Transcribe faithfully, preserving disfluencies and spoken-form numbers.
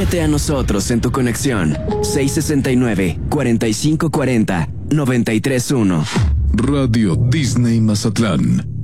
Únete a nosotros en tu conexión. seis sesenta y nueve, cuarenta y cinco cuarenta, noventa y tres uno. Radio Disney Mazatlán.